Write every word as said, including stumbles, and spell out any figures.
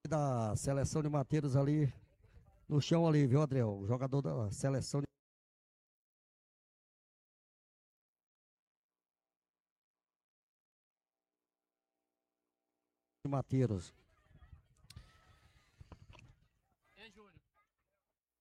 Da seleção de Mateiros ali no chão ali, viu, Adriel? O jogador da seleção de Mateiros.